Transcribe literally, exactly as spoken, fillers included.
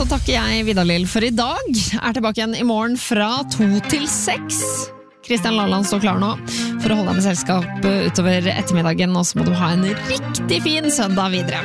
så takker jeg Vidar-Lill for i dag. Er tilbake igjen i morgen fra to til seks. Kristian Laland står klar nå for å holde deg med selskap utover ettermiddagen, og så må du ha en riktig fin søndag videre.